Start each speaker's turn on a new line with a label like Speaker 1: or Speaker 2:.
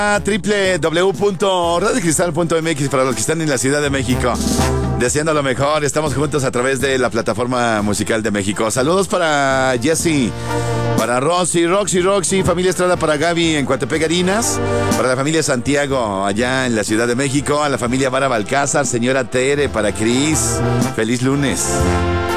Speaker 1: www.radiocristal.mx para los que están en la Ciudad de México. Deseando lo mejor, estamos juntos a través de la plataforma musical de México. Saludos para Jessy, para Roxy, familia Estrada, para Gaby en Coatepec, Harinas, para la familia Santiago allá en la Ciudad de México, a la familia Vara Balcázar, señora Tere, para Cris. Feliz lunes.